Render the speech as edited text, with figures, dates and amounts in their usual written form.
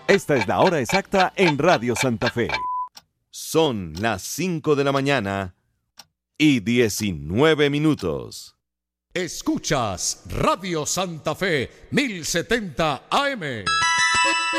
Esta es la hora exacta en Radio Santa Fe. Son las 5 de la mañana y 19 minutos. Escuchas Radio Santa Fe 1070 AM.